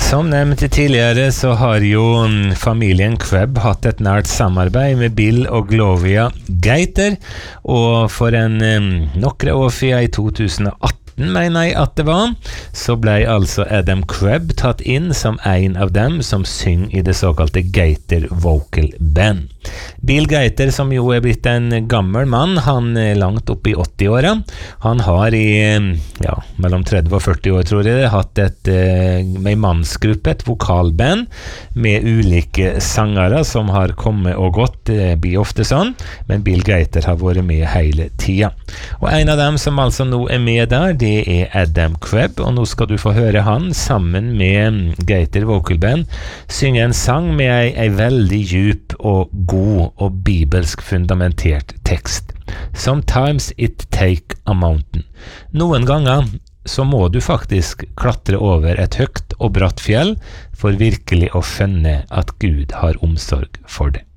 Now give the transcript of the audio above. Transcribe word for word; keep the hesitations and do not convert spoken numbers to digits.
Som nevnt tidligere så har jo familien Kvebb hatt et nært samarbeid med Bill og Gloria Gaither, og for en nokre år siden i to tusen og atten mener jeg at det var, så ble altså Adam Kvebb tatt inn som en av dem som synger i det såkalte Gaither Vocal Band. Bill Gaither, som jo er blitt en gammel mann, han er langt opp i åtti-åra. Han har i ja, mellom tretti og førti år, tror jeg, hatt et med mannsgruppe, et vokalband med ulike sangere som har kommet og gått, det blir ofte sånn, men Bill Gaither har vært med hele tida. Og en av dem som altså nå er med der, det er Adam Kvebb, og nå skal du få høre han sammen med Gaither Vocal Band synge en sang med ei, ei veldig djup og god og bibelsk fundamentert tekst. Sometimes it take a mountain. Noen ganger så må du faktisk klatre over et høyt og bratt fjell for virkelig å skjønne at Gud har omsorg for det.